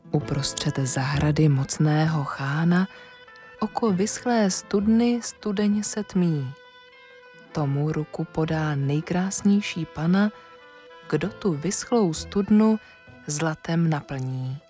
Uprostřed zahrady mocného chána oko vyschlé studny studeně se tmí. Tomu ruku podá nejkrásnější pana, kdo tu vyschlou studnu zlatem naplní.